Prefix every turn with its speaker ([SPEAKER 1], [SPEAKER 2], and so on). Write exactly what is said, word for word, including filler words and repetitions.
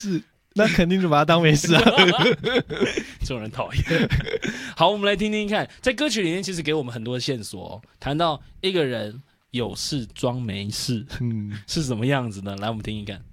[SPEAKER 1] 是，那肯定就把他当没事啊。
[SPEAKER 2] 这种人讨厌。好，我们来听听看，在歌曲里面其实给我们很多线索、哦，谈到一个人有事装没事，嗯，是什么样子呢？来，我们听一看。